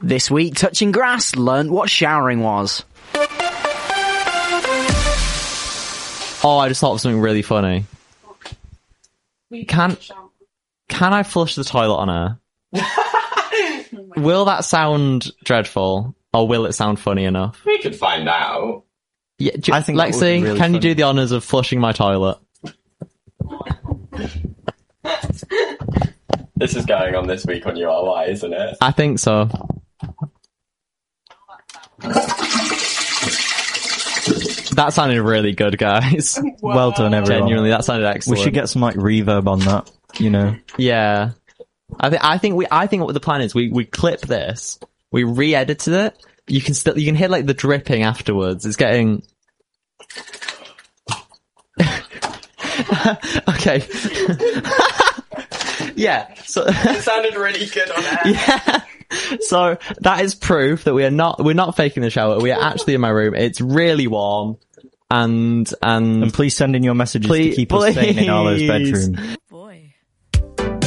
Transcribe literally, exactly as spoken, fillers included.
This week, Touching Grass learned what showering was. Oh, I just thought of something really funny. Can can I flush the toilet on air? Will that sound dreadful, or will it sound funny enough? We could find out. Yeah, do, I think that would Lexi, be really can you funny. do the honours of flushing my toilet? This is going on this week on U R Y, isn't it? I think so. That sounded really good, guys. Well done, everyone. Genuinely, that sounded excellent. We should get some like reverb on that, you know. Yeah, I think I think we I think what the plan is we we clip this, we re-edited it. You can still you can hear like the dripping afterwards. It's getting okay. Yeah, so It sounded really good on air. yeah. So that is proof that we are not we're not faking the shower. We are actually in my room. It's really warm, and and And please send in your messages Please- to keep us sane in Arlo's please. bedroom.